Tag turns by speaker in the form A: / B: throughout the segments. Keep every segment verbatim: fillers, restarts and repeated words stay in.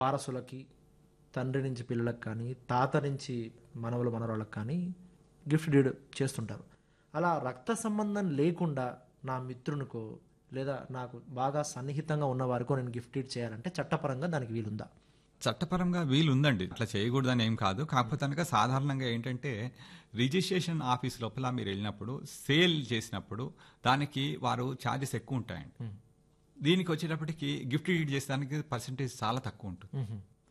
A: వారసులకి తండ్రి నుంచి పిల్లలకు కానీ, తాత నుంచి మనవలు మనవరాళ్ళకి కానీ గిఫ్ట్ డీడ్ చేస్తుంటారు. అలా రక్త సంబంధం లేకుండా నా మిత్రునికో లేదా నాకు బాగా సన్నిహితంగా ఉన్న వారికో నేను గిఫ్ట్ డీడ్ చేయాలంటే చట్టపరంగా దానికి వీలుందా?
B: చట్టపరంగా వీలు ఉందండి, అట్లా చేయకూడదని ఏం కాదు. కాకపోతే కనుక సాధారణంగా ఏంటంటే రిజిస్ట్రేషన్ ఆఫీస్ లోపల మీరు వెళ్ళినప్పుడు సేల్ చేసినప్పుడు దానికి వారు ఛార్జెస్ ఎక్కువ ఉంటాయండి. దీనికి వచ్చేటప్పటికి గిఫ్ట్ డీడ్ చేసేదానికి పర్సెంటేజ్ చాలా తక్కువ ఉంటుంది.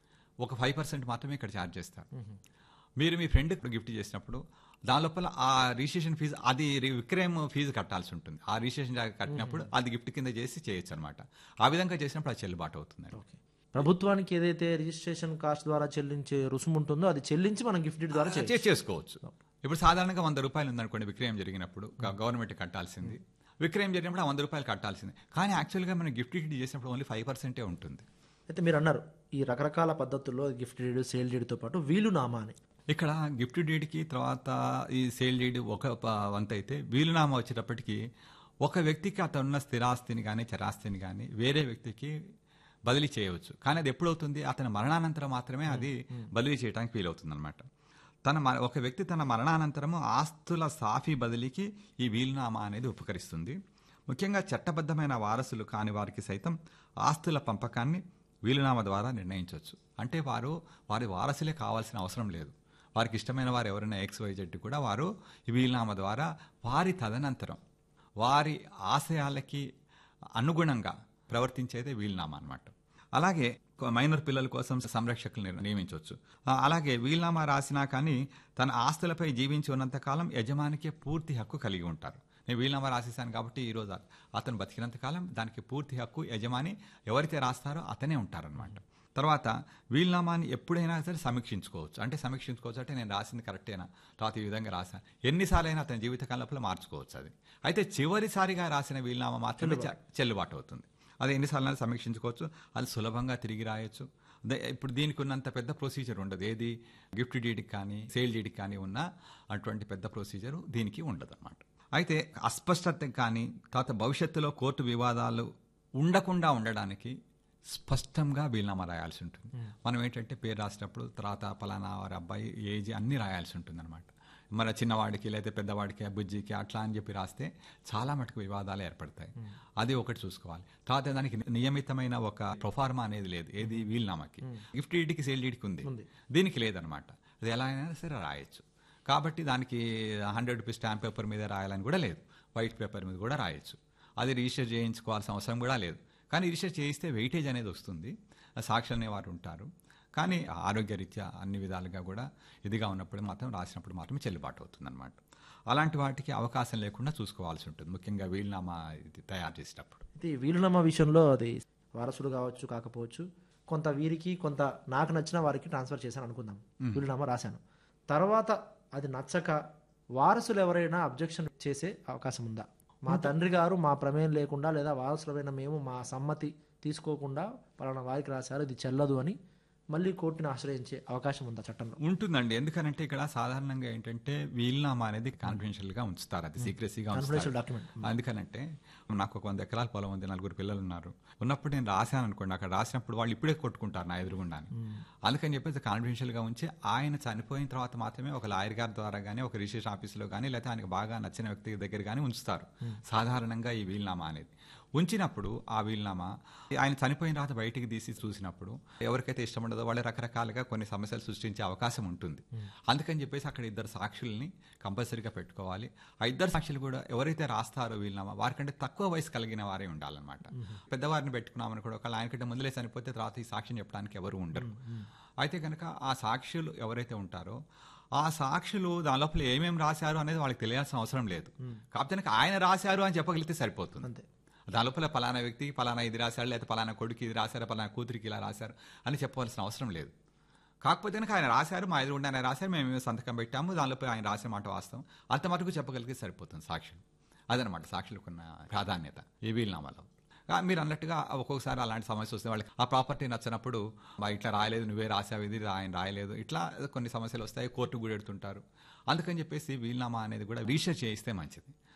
B: ఒక ఫైవ్ పర్సెంట్ మాత్రమే ఇక్కడ ఛార్జ్ చేస్తారు. మీరు మీ ఫ్రెండ్ గిఫ్ట్ చేసినప్పుడు దాని లోపల ఆ రిజిస్ట్రేషన్ ఫీజు అది విక్రయం ఫీజు కట్టాల్సి ఉంటుంది. ఆ రిజిస్ట్రేషన్ కట్టినప్పుడు అది గిఫ్ట్ కింద చేసి చేయొచ్చు అనమాట. ఆ విధంగా చేసినప్పుడు అది చెల్లుబాటు అవుతుంది.
A: ఓకే. ప్రభుత్వానికి ఏదైతే రిజిస్ట్రేషన్ కాస్ట్ ద్వారా చెల్లించే రుసుము ఉంటుందో అది చెల్లించి మనం గిఫ్ట్ డీడ్ ద్వారా
B: చే- చేసుకోవచ్చు. ఇప్పుడు సాధారణంగా వంద రూపాయలు ఉందనుకోండి విక్రయం జరిగినప్పుడు గవర్నమెంట్ కట్టాల్సింది, విక్రయం జరిగినప్పుడు ఆ వంద రూపాయలు కట్టాల్సింది. కానీ యాక్చువల్గా మనం గిఫ్ట్ డీడ్ చేసినప్పుడు ఓన్లీ ఫైవ్ పర్సెంటే ఉంటుంది.
A: అయితే మీరు అన్నారు ఈ రకరకాల పద్ధతుల్లో గిఫ్ట్ డీడ్ సేల్ డీడ్తో పాటు వీలునామా అని.
B: ఇక్కడ గిఫ్ట్ డీడ్కి తర్వాత ఈ సేల్ డీడ్ ఒక ప- వంత అయితే వీలునామా వచ్చేటప్పటికి ఒక వ్యక్తికి అతను ఉన్న స్థిరాస్తిని కానీ చరాస్తిని కానీ వేరే వ్యక్తికి బదిలీ చేయవచ్చు. కానీ అది ఎప్పుడవుతుంది? అతని మరణానంతరం మాత్రమే అది బదిలీ చేయడానికి వీలవుతుంది అనమాట. తన మ- ఒక వ్యక్తి తన మరణానంతరము ఆస్తుల సాఫీ బదిలీకి ఈ వీలునామా అనేది ఉపకరిస్తుంది. ముఖ్యంగా చట్టబద్ధమైన వారసులు కాని వారికి సైతం ఆస్తుల పంపకాన్ని వీలునామా ద్వారా నిర్ణయించవచ్చు. అంటే వారు వారి వారసులే కావాల్సిన అవసరం లేదు. వారికి ఇష్టమైన వారు ఎవరైనా ఎక్స్ వై జెడ్ కూడా వారు ఈ వీలునామా ద్వారా వారి తదనంతరం వారి ఆశయాలకి అనుగుణంగా ప్రవర్తించేదే వీలునామా అన్నమాట. అలాగే మైనర్ పిల్లల కోసం సంరక్షకులను నియమించవచ్చు. ఆ, అలాగే వీలునామా రాసినా కానీ తన ఆస్తులపై జీవించి ఉన్నంతకాలం యజమానికే పూర్తి హక్కు కలిగి ఉంటారు. నేను వీలునామా రాసేసాను కాబట్టి ఈరోజు అతను బతికినంత కాలం దానికి పూర్తి హక్కు యజమాని ఎవరైతే రాస్తారో అతనే ఉంటారనమాట. తర్వాత వీలునామాని ఎప్పుడైనా సరే సమీక్షించుకోవచ్చు. అంటే సమీక్షించుకోవచ్చు అంటే నేను రాసింది కరెక్టేనా, తర్వాత ఈ విధంగా రాశాను, ఎన్నిసార్లు అయినా అతని జీవితకాలం లోపల మార్చుకోవచ్చు అది. అయితే చివరిసారిగా రాసిన వీలునామా మాత్రమే చె- చెల్లుబాటు అవుతుంది. అది ఎన్నిసార్లు సమీక్షించుకోవచ్చు, అది సులభంగా తిరిగి రాయొచ్చు. ద- ఇప్పుడు దీనికి ఉన్నంత పెద్ద ప్రొసీజర్ ఉండదు. ఏది గిఫ్ట్ డీడ్కి కానీ సేల్ డీడ్కి కానీ ఉన్న అటువంటి పెద్ద ప్రొసీజర్ దీనికి ఉండదు అనమాట. అయితే అస్పష్టత కానీ తర్వాత భవిష్యత్తులో కోర్టు వివాదాలు ఉండకుండా ఉండడానికి స్పష్టంగా వీలునామా రాయాల్సి ఉంటుంది. మనం ఏంటంటే పేరు రాసినప్పుడు తర్వాత పలానా వారి అబ్బాయి ఏజ్ అన్నీ రాయాల్సి ఉంటుంది అనమాట. మన చిన్నవాడికి లేదా పెద్దవాడికి బుజ్జికి అట్లా అని చెప్పి రాస్తే చాలా మటుకు వివాదాలు ఏర్పడతాయి. అది ఒకటి చూసుకోవాలి. తర్వాత దానికి నియమితమైన ఒక ప్రొఫార్మా అనేది లేదు. ఏది వీలునామాకి. గిఫ్ట్ డీడ్కి సేల్ డీడ్కి ఉంది, దీనికి లేదనమాట. అది ఎలా అయినా సరే రాయొచ్చు. కాబట్టి దానికి హండ్రెడ్ రూపీస్ స్టాంప్ పేపర్ మీద రాయాలని కూడా లేదు, వైట్ పేపర్ మీద కూడా రాయొచ్చు. అది రిజిస్టర్ చేయించుకోవాల్సిన అవసరం కూడా లేదు. కానీ రిజిస్టర్ చేయిస్తే వెయిటేజ్ అనేది వస్తుంది, సాక్షులు అనేవారు ఉంటారు. కానీ ఆరోగ్యరీత్యా అన్ని విధాలుగా కూడా ఇదిగా ఉన్నప్పుడు మాత్రం రాసినప్పుడు మాత్రమే చెల్లుబాటు అవుతుంది అనమాట. అలాంటి వాటికి అవకాశం లేకుండా చూసుకోవాల్సి ఉంటుంది, ముఖ్యంగా వీలునామా ఇది తయారు చేసేటప్పుడు.
A: అయితే ఈ వీలునామా విషయంలో అది వారసులు కావచ్చు కాకపోవచ్చు, కొంత వీరికి కొంత నాకు నచ్చిన వారికి ట్రాన్స్ఫర్ చేశాను అనుకుందాం, వీలునామా రాశాను. తర్వాత అది నచ్చక వారసులు ఎవరైనా అబ్జెక్షన్ చేసే అవకాశం ఉందా? మా తండ్రి గారు మా ప్రమేయం లేకుండా లేదా వారసులమైన మేము మా సమ్మతి తీసుకోకుండా పలానా వారికి రాశారు, ఇది చెల్లదు అని మళ్ళీ కోర్టుని ఆశ్రయించే అవకాశం ఉందా చట్టంలో?
B: ఉంటుందండి. ఎందుకనంటే ఇక్కడ సాధారణంగా ఏంటంటే వీలునామా అనేది కాన్ఫిడెన్షియల్ గా ఉంచుతారు, అది సీక్రెసీగా
A: కాన్ఫిడెన్షియల్
B: ఉంచుతారు.
A: డాక్యుమెంట్.
B: అందుకనంటే నాకు ఒక వంద ఎకరాల పొలం ఉంది, నలుగురు పిల్లలు ఉన్నారు, ఉన్నప్పుడు నేను రాశాను అనుకోండి, అక్కడ రాసినప్పుడు వాళ్ళు ఇప్పుడే కొట్టుకుంటారు నా ఎదురుగుండాని. అందుకని చెప్పేసి కాన్ఫిడెన్షియల్ గా ఉంచి ఆయన చనిపోయిన తర్వాత మాత్రమే ఒక లాయర్ గారి ద్వారా కానీ ఒక రిజిస్ట్రేషన్ ఆఫీసులో కానీ లేకపోతే ఆయనకు బాగా నచ్చిన వ్యక్తి దగ్గర కానీ ఉంచుతారు సాధారణంగా ఈ వీలునామా అనేది. ఉంచినప్పుడు ఆ వీలునామా ఆయన చనిపోయిన తర్వాత బయటికి తీసి చూసినప్పుడు ఎవరికైతే ఇష్టం ఉండదో వాళ్ళు రకరకాలుగా కొన్ని సమస్యలు సృష్టించే అవకాశం ఉంటుంది. అందుకని చెప్పేసి అక్కడ ఇద్దరు సాక్షుల్ని కంపల్సరీగా పెట్టుకోవాలి. ఆ ఇద్దరు సాక్షులు కూడా ఎవరైతే రాస్తారో వీలునామా వారికంటే తక్కువ వయసు కలిగిన వారే ఉండాలన్నమాట. పెద్దవారిని పెట్టుకున్నామని కూడా ఒకవేళ ఆయనకంటే ముందులే చనిపోతే తర్వాత ఈ సాక్ష్యం చెప్పడానికి ఎవరు ఉండరు. అయితే కనుక ఆ సాక్షులు ఎవరైతే ఉంటారో ఆ సాక్షులు దాని లోపల ఏమేమి రాశారు అనేది వాళ్ళకి తెలియాల్సిన అవసరం లేదు. కాకపోతే కనుక ఆయన రాశారు అని చెప్పగలిగితే సరిపోతుంది.
A: అంతే.
B: దాని లోపల పలానా వ్యక్తికి పలానా ఇది రాశాడు, లేదా పలానా కొడుకు ఇది రాశారు, పలానా కూతురికి ఇలా రాశారు అని చెప్పవలసిన అవసరం లేదు. కాకపోతే కనుక ఆయన రాశారు, మా ఎదురుగుండా ఆయన రాశారు, మేము సంతకం పెట్టాము, దానిలోపల ఆయన రాసిన మాట వాస్తవం, అంత మటుకు చెప్పగలిగితే సరిపోతుంది సాక్షులు. అదనమాట సాక్షులకున్న ప్రాధాన్యత ఈ వీలునామాలో. మీరు అన్నట్టుగా ఒక్కొక్కసారి అలాంటి సమస్య వస్తే వాళ్ళకి ఆ ప్రాపర్టీ నచ్చినప్పుడు ఇట్లా రాయలేదు, నువ్వే రాసావు, ఇది ఆయన రాయలేదు, ఇట్లా కొన్ని సమస్యలు వస్తాయి, కోర్టు కూడా ఎడుతుంటారు. అందుకని చెప్పేసి వీలునామా అనేది కూడా రీసెర్చ్ చేయిస్తే మంచిది.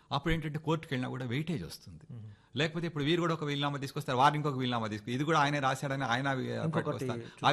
B: అప్పుడు ఏంటంటే కోర్టుకి వెళ్ళినా కూడా వెయిటేజ్ వస్తుంది. లేకపోతే ఇప్పుడు వీరు కూడా ఒక వీలునామా తీసుకొస్తారు, వారు ఇంకొక వీలునామా తీసుకు ఇది కూడా ఆయన రాశాడని ఆయన
A: ఇంకొకటి
B: పట్టుకొస్తారు.